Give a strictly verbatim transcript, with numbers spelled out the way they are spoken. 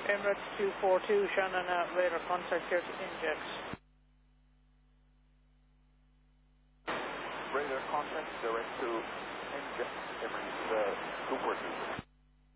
Emirates two four two, Shannon, uh, radar contact here to inject. Radar contact direct to inject, Emirates uh, two four two.